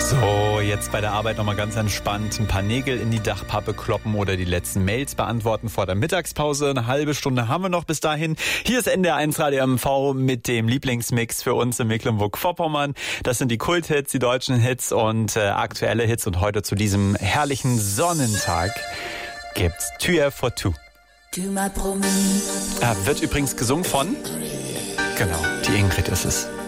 So, jetzt bei der Arbeit nochmal ganz entspannt ein paar Nägel in die Dachpappe kloppen oder die letzten Mails beantworten vor der Mittagspause. Eine halbe Stunde haben wir noch bis dahin. Hier ist NDR1 Radio MV mit dem Lieblingsmix für uns in Mecklenburg-Vorpommern. Das sind die Kulthits, die deutschen Hits und aktuelle Hits. Und heute zu diesem herrlichen Sonnentag gibt's Tür for Two. Wird übrigens gesungen von, genau, die Ingrid ist es.